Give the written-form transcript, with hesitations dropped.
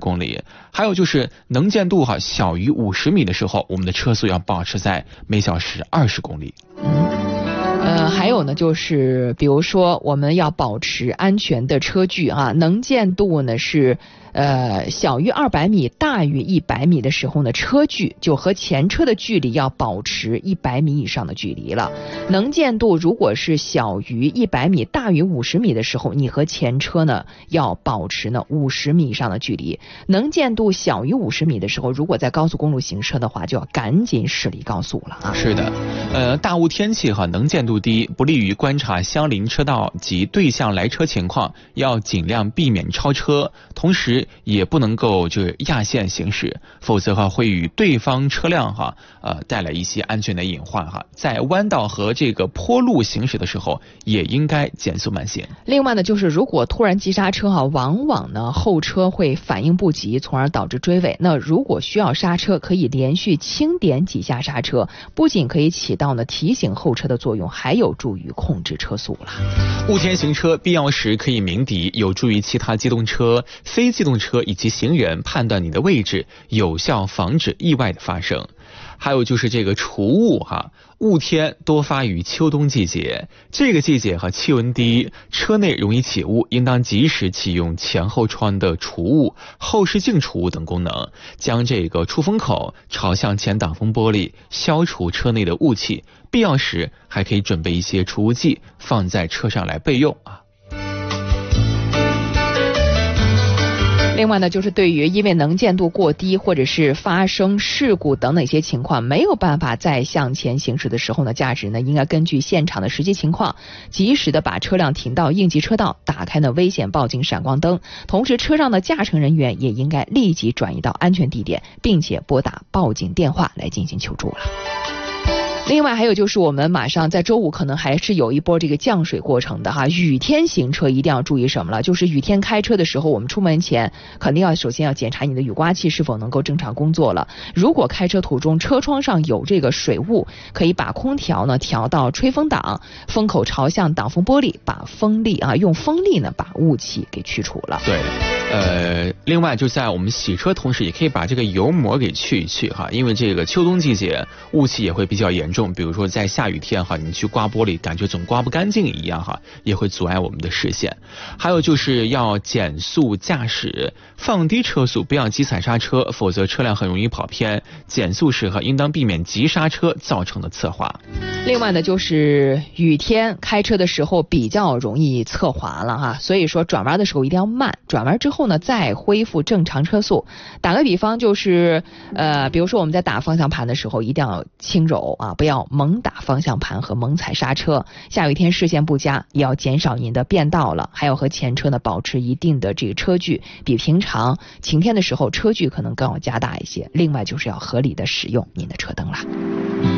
公里。还有就是能见度小于50米的时候，我们的车速要保持在每小时20公里。 还有呢，就是比如说我们要保持安全的车距啊，能见度呢是小于200米大于100米的时候呢，车距就和前车的距离要保持100米以上的距离了。能见度如果是小于100米大于50米的时候，你和前车呢要保持呢50米以上的距离。能见度小于50米的时候，如果在高速公路行车的话，就要赶紧驶离高速了啊。 是的，大雾天气能见度低，不利于观察相邻车道及对向来车情况，要尽量避免超车，同时也不能够就是压线行驶，否则会与对方车辆带来一些安全的隐患在弯道和这个坡路行驶的时候，也应该减速慢行。 另外呢，就是如果突然急刹车往往呢后车会反应不及，从而导致追尾。那如果需要刹车，可以连续轻点几下刹车，不仅可以起到呢提醒后车的作用，还有助于控制车速了。 雾天行车必要时可以鸣笛，有助于其他机动车、非机动车以及行人判断你的位置，有效防止意外的发生。还有就是这个除雾雾天多发于秋冬季节，这个季节气温低，车内容易起雾，应当及时启用前后窗的除雾、后视镜除雾等功能，将这个出风口朝向前挡风玻璃，消除车内的雾气。必要时还可以准备一些除雾剂放在车上来备用另外呢，就是对于因为能见度过低或者是发生事故等哪些情况没有办法再向前行驶的时候呢，驾驶呢应该根据现场的实际情况，及时的把车辆停到应急车道，打开呢危险报警闪光灯，同时车上的驾乘人员也应该立即转移到安全地点，并且拨打报警电话来进行求助了。另外还有就是我们马上在周五可能还是有一波这个降水过程的雨天行车一定要注意什么了，就是雨天开车的时候，我们出门前肯定首先要检查你的雨刮器是否能够正常工作了。如果开车途中车窗上有这个水雾，可以把空调呢调到吹风档，风口朝向挡风玻璃，把风力用风力呢把雾气给去除了。 对，另外就在我们洗车同时，也可以把这个油膜给去一去因为这个秋冬季节雾气也会比较严重，比如说在下雨天你去刮玻璃，感觉总刮不干净一样也会阻碍我们的视线。还有就是要减速驾驶，放低车速，不要急踩刹车，否则车辆很容易跑偏。减速时应当避免急刹车造成的侧滑。 另外呢，就是雨天开车的时候比较容易侧滑了所以说转弯的时候一定要慢，转弯之后呢再恢复正常车速。打个比方就是比如说我们在打方向盘的时候一定要轻柔不要猛打方向盘和猛踩刹车。下雨天视线不佳，也要减少您的变道了，还要和前车呢保持一定的这个车距，比平常晴天的时候车距可能更要加大一些。另外就是要合理的使用您的车灯了。